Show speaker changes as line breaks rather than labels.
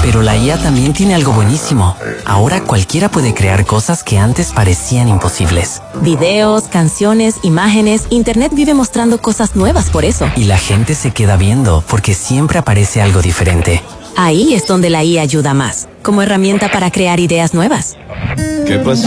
Pero la IA también tiene algo buenísimo. Ahora cualquiera puede crear cosas que antes parecían imposibles.
Videos, canciones, imágenes, Internet vive mostrando cosas nuevas por eso.
Y la gente se queda viendo porque siempre aparece algo diferente.
Ahí es donde la IA ayuda más, como herramienta para crear ideas nuevas.
¿Qué pasó?